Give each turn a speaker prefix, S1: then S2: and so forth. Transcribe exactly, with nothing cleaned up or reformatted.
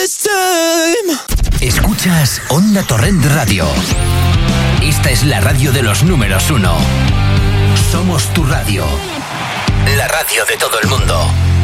S1: this time.
S2: Escuchas Onda Torrent Radio. Esta es la radio de los números uno. Somos tu radio. La radio de todo el mundo.